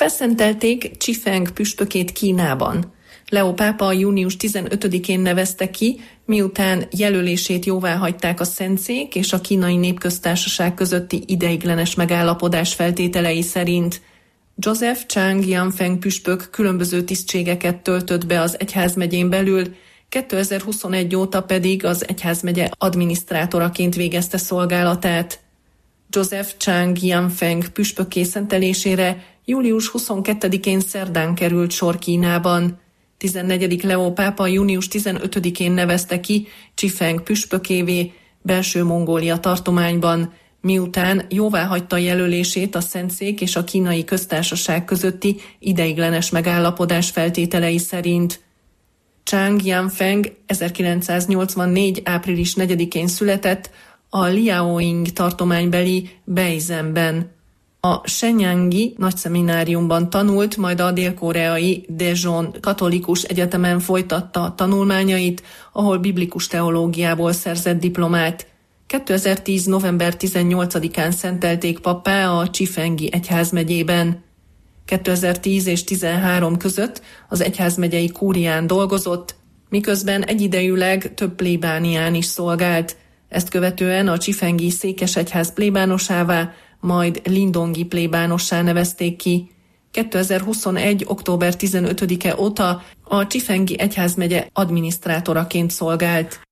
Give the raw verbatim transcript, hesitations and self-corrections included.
Felszentelték Chifeng püspökét Kínában. Leó pápa június tizenötödikén nevezte ki, miután jelölését jóváhagyták a Szentszék és a Kínai Népköztársaság közötti ideiglenes megállapodás feltételei szerint. Joseph Chang Yanfeng püspök különböző tisztségeket töltött be az egyházmegyén belül, kétezer-huszonegy óta pedig az egyházmegye adminisztrátoraként végezte szolgálatát. Joseph Chang Yanfeng püspökké szentelésére július huszonkettedikén szerdán került sor Kínában. tizennegyedik Leó pápa június tizenötödikén nevezte ki Chifeng püspökévé Belső Mongólia tartományban, miután jóváhagyta jelölését a Szentszék és a Kínai Köztársaság közötti ideiglenes megállapodás feltételei szerint. Chang Yanfeng ezerkilencszáznyolcvannégy április negyedikén született a Liaoning tartománybeli Beizenben. A Shenyangji nagyszemináriumban tanult, majd a dél-koreai Daejeon katolikus egyetemen folytatta a tanulmányait, ahol biblikus teológiából szerzett diplomát. kétezer-tíz november tizennyolcadikán szentelték pappá a Chifengi egyházmegyében. kétezer-tíz és tizenhárom között az egyházmegyei kúrián dolgozott, miközben egyidejűleg több plébánián is szolgált. Ezt követően a Chifengi székesegyház plébánosává, majd lindongi plébánossá nevezték ki. kétezer-huszonegy október tizenötödike óta a Chifengi egyházmegye adminisztrátoraként szolgált.